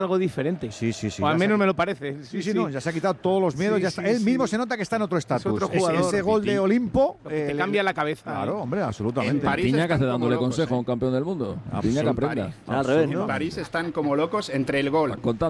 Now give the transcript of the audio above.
algo diferente. Sí. O al menos me lo parece. Sí, no, ya se ha quitado todos los miedos. Sí, ya está. sí, Él sí. mismo se nota que está en otro estatus. otro jugador. Ese gol de Olimpo Te cambia la cabeza. Claro, hombre, absolutamente. En París Piña que hace están como dándole locos, consejo a un campeón del mundo. Absolutamente. Piña que aprenda. París. Al revés, En ¿no? París están como locos entre el gol. Contando.